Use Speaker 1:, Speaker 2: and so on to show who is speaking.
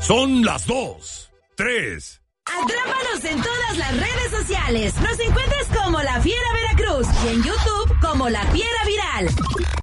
Speaker 1: Son las 2, 3.
Speaker 2: Atrápanos en todas las redes sociales. Nos encuentras como La Fiera Veracruz y en YouTube como La Fiera Viral.